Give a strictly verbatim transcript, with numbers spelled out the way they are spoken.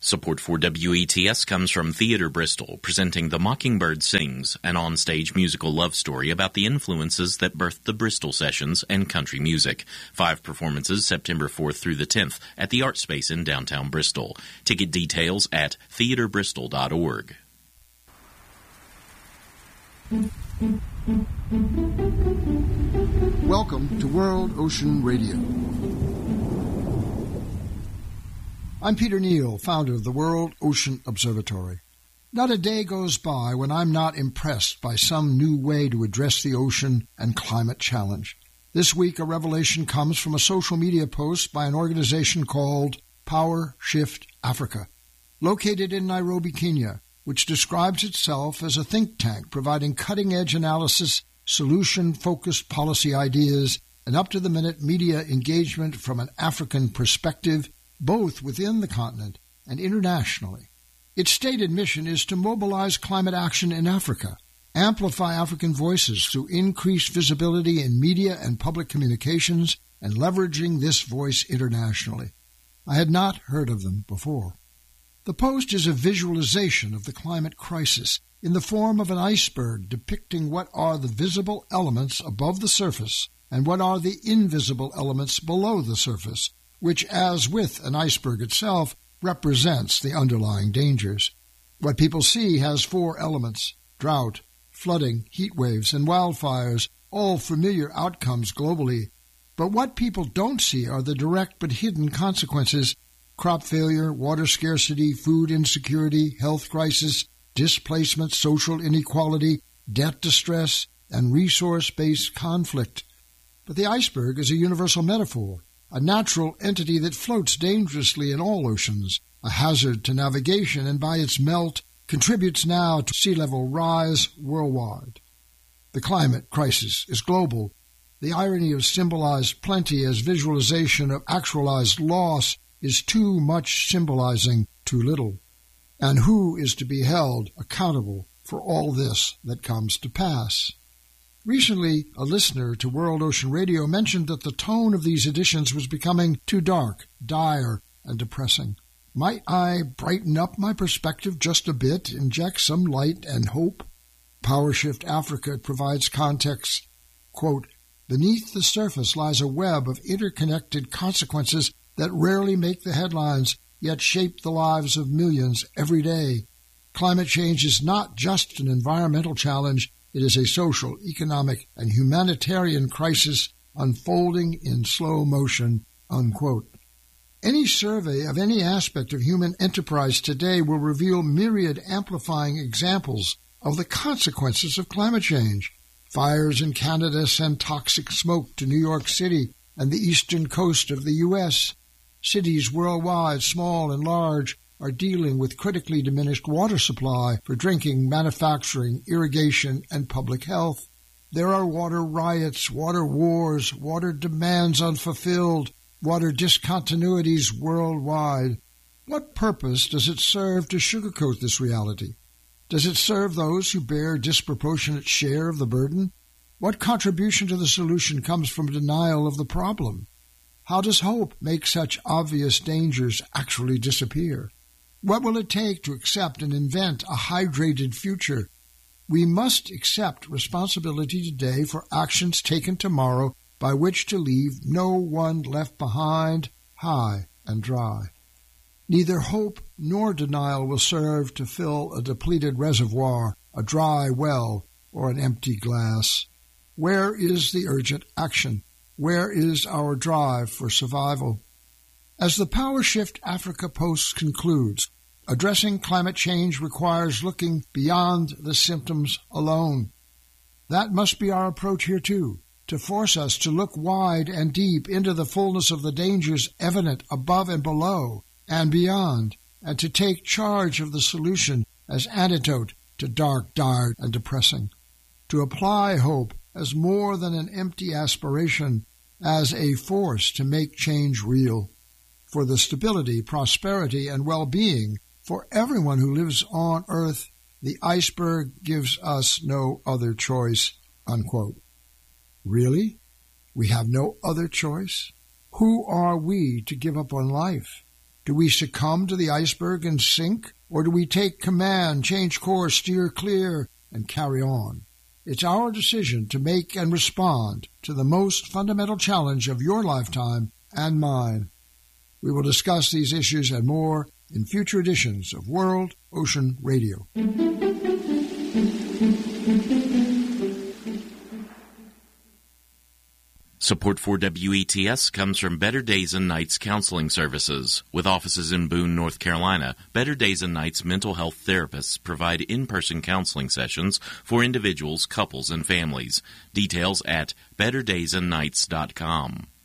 Support for W E T S comes from Theatre Bristol, presenting The Mockingbird Sings, an on-stage musical love story about the influences that birthed the Bristol Sessions and country music. Five performances September fourth through the tenth at the Art Space in downtown Bristol. Ticket details at theatre bristol dot org. Welcome to World Ocean Radio. I'm Peter Neal, founder of the World Ocean Observatory. Not a day goes by when I'm not impressed by some new way to address the ocean and climate challenge. This week, a revelation comes from a social media post by an organization called Power Shift Africa, located in Nairobi, Kenya, which describes itself as a think tank providing cutting-edge analysis, solution-focused policy ideas, and up-to-the-minute media engagement from an African perspective, both within the continent and internationally. Its stated mission is to mobilize climate action in Africa, amplify African voices through increased visibility in media and public communications, and leveraging this voice internationally. I had not heard of them before. The post is a visualization of the climate crisis in the form of an iceberg depicting what are the visible elements above the surface and what are the invisible elements below the surface, which, as with an iceberg itself, represents the underlying dangers. What people see has four elements: drought, flooding, heat waves, and wildfires, all familiar outcomes globally. But what people don't see are the direct but hidden consequences: crop failure, water scarcity, food insecurity, health crisis, displacement, social inequality, debt distress, and resource-based conflict. But the iceberg is a universal metaphor, a natural entity that floats dangerously in all oceans, a hazard to navigation, and by its melt contributes now to sea level rise worldwide. The climate crisis is global. The irony of symbolized plenty as visualization of actualized loss is too much symbolizing too little. And who is to be held accountable for all this that comes to pass? Recently, a listener to World Ocean Radio mentioned that the tone of these editions was becoming too dark, dire, and depressing. Might I brighten up my perspective just a bit, inject some light and hope? Power Shift Africa provides context. Quote, "Beneath the surface lies a web of interconnected consequences that rarely make the headlines, yet shape the lives of millions every day. Climate change is not just an environmental challenge. It is a social, economic, and humanitarian crisis unfolding in slow motion," unquote. Any survey of any aspect of human enterprise today will reveal myriad amplifying examples of the consequences of climate change. Fires in Canada send toxic smoke to New York City and the eastern coast of the U S Cities worldwide, small and large, are dealing with critically diminished water supply for drinking, manufacturing, irrigation, and public health. There are water riots, water wars, water demands unfulfilled, water discontinuities worldwide. What purpose does it serve to sugarcoat this reality? Does it serve those who bear a disproportionate share of the burden? What contribution to the solution comes from denial of the problem? How does hope make such obvious dangers actually disappear? What will it take to accept and invent a hydrated future? We must accept responsibility today for actions taken tomorrow by which to leave no one left behind high and dry. Neither hope nor denial will serve to fill a depleted reservoir, a dry well, or an empty glass. Where is the urgent action? Where is our drive for survival? As the Power Shift Africa post concludes, addressing climate change requires looking beyond the symptoms alone. That must be our approach here too, to force us to look wide and deep into the fullness of the dangers evident above and below and beyond, and to take charge of the solution as antidote to dark, dire, and depressing. To apply hope as more than an empty aspiration, as a force to make change real, for the stability, prosperity, and well-being for everyone who lives on Earth. The iceberg gives us no other choice, unquote. Really? We have no other choice? Who are we to give up on life? Do we succumb to the iceberg and sink, or do we take command, change course, steer clear, and carry on? It's our decision to make and respond to the most fundamental challenge of your lifetime and mine. We will discuss these issues and more in future editions of World Ocean Radio. Support for W E T S comes from Better Days and Nights Counseling Services. With offices in Boone, North Carolina, Better Days and Nights mental health therapists provide in-person counseling sessions for individuals, couples, and families. Details at better days and nights dot com.